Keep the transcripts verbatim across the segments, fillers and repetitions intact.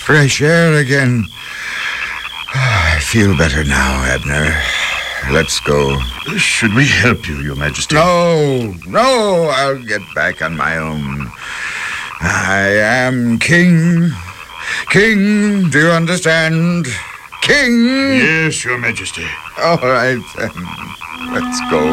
fresh air again. I feel better now, Abner. Let's go. Should we help you, Your Majesty? No, no, I'll get back on my own. I am king. King, do you understand? King? Yes, Your Majesty. All right, then. Let's go.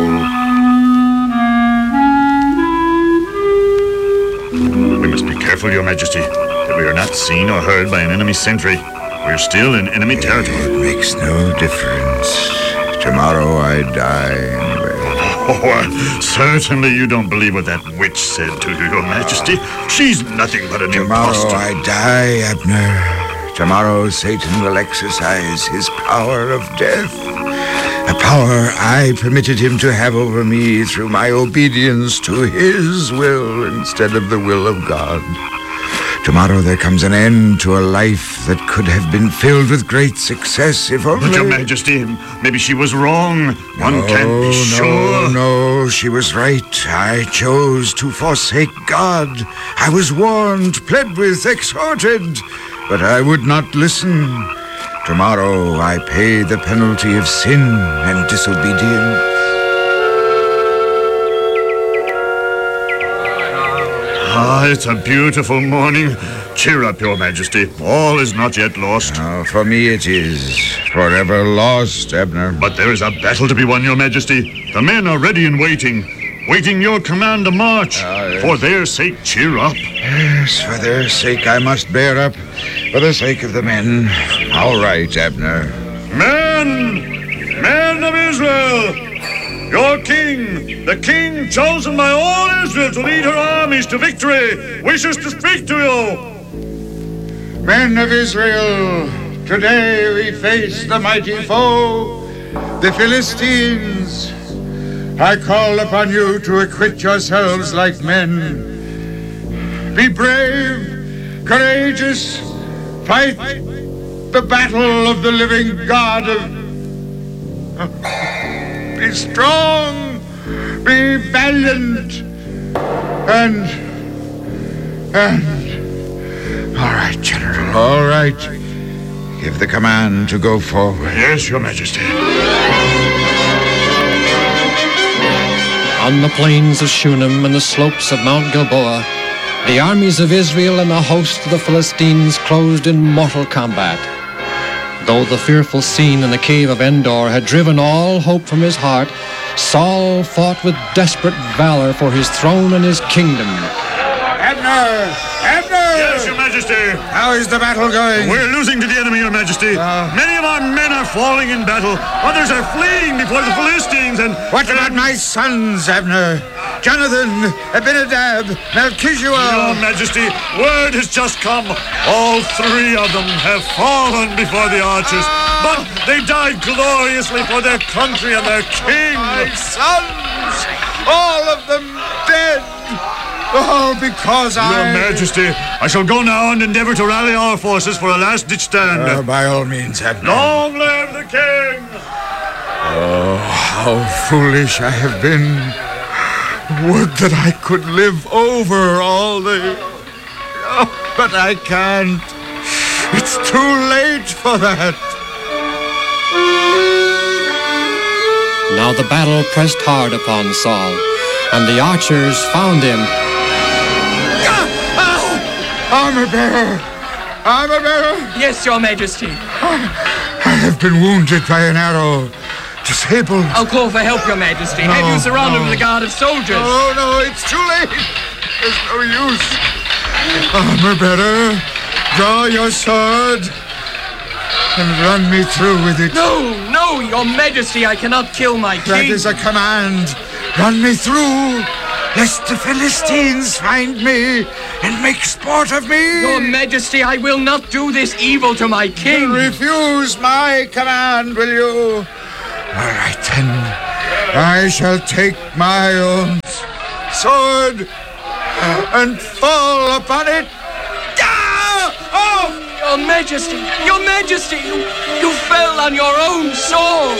We must be careful, Your Majesty, that we are not seen or heard by an enemy sentry. We're still in enemy territory. It makes no difference. Tomorrow I die anyway. Oh, certainly you don't believe what that witch said to you, Your Majesty. She's nothing but an Tomorrow impostor. I die, Abner. Tomorrow Satan will exercise his power of death. A power I permitted him to have over me through my obedience to his will instead of the will of God. Tomorrow there comes an end to a life that could have been filled with great success if only... But, Your Majesty, maybe she was wrong. One no, can't be no, sure. No, she was right. I chose to forsake God. I was warned, pled with, exhorted, but I would not listen. Tomorrow I pay the penalty of sin and disobedience. Ah, it's a beautiful morning. Cheer up, Your Majesty. All is not yet lost. Oh, for me it is. Forever lost, Abner. But there is a battle to be won, Your Majesty. The men are ready and waiting. Waiting your command to march. Ah, yes. For their sake, cheer up. Yes, for their sake I must bear up. For the sake of the men. All right, Abner. Men! Men of Israel! Your king, the king chosen by all Israel to lead her armies to victory, wishes to speak to you. Men of Israel, today we face the mighty foe, the Philistines. I call upon you to acquit yourselves like men. Be brave, courageous, fight the battle of the living God of... Be strong, be valiant, and, and... All right, General, all right. Give the command to go forward. Yes, Your Majesty. On the plains of Shunem and the slopes of Mount Gilboa, the armies of Israel and the host of the Philistines closed in mortal combat. Though the fearful scene in the cave of Endor had driven all hope from his heart, Saul fought with desperate valor for his throne and his kingdom. Abner! Abner! Yes, Your Majesty. How is the battle going? We're losing to the enemy, Your Majesty. Uh, Many of our men are falling in battle. Others are fleeing before the Philistines and... What about my sons, Abner? Jonathan, Abinadab, Melchizedek. Your Majesty, word has just come. All three of them have fallen before the archers, but they died gloriously for their country and their king. My sons! All of them dead! Oh, because Your I... Majesty, I shall go now and endeavor to rally our forces for a last-ditch stand. Uh, by all means, Abner. Long live the king! Oh, how foolish I have been. Would that I could live over all the... Oh, but I can't. It's too late for that. Now the battle pressed hard upon Saul, and the archers found him. Armor bearer! Armor bearer! Yes, Your Majesty. I have been wounded by an arrow. Disabled. I'll call for help, Your Majesty. No, Have you surrounded no. with a guard of soldiers? Oh, no, it's too late. There's no use. Armor bearer, draw your sword and run me through with it. No, no, Your Majesty, I cannot kill my king. That is a command. Run me through, lest the Philistines find me and make sport of me. Your Majesty, I will not do this evil to my king. Refuse my command, will you? All right, then. I shall take my own sword and fall upon it. Ah! Oh! Your Majesty, Your Majesty, you, you fell on your own sword.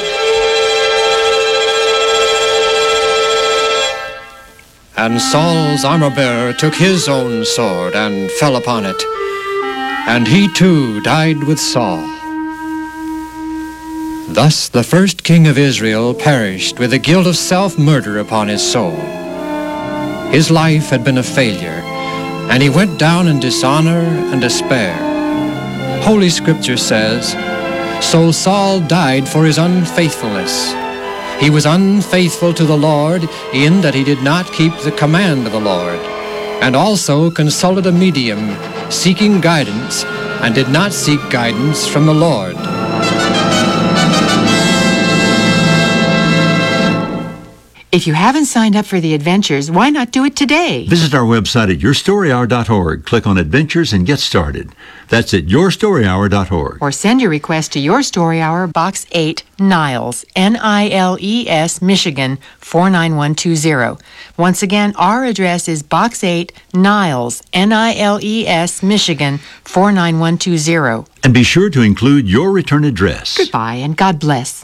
And Saul's armor-bearer took his own sword and fell upon it. and he too died with Saul. Thus the first king of Israel perished with the guilt of self-murder upon his soul. His life had been a failure, and he went down in dishonor and despair. Holy Scripture says, "So Saul died for his unfaithfulness. He was unfaithful to the Lord in that he did not keep the command of the Lord, and also consulted a medium, seeking guidance, and did not seek guidance from the Lord." If you haven't signed up for the adventures, why not do it today? Visit our website at your story hour dot org. Click on Adventures and get started. That's at your story hour dot org. Or send your request to Your Story Hour, Box eight, Niles, N I L E S, Michigan, four nine one two zero. Once again, our address is Box eight, Niles, N I L E S, Michigan, four nine one two zero. And be sure to include your return address. Goodbye, and God bless.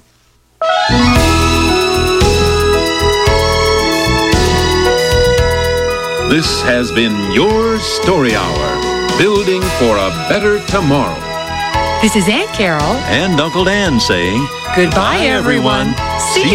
This has been Your Story Hour, building for a better tomorrow. This is Aunt Carol And Uncle Dan saying, goodbye, everyone. See you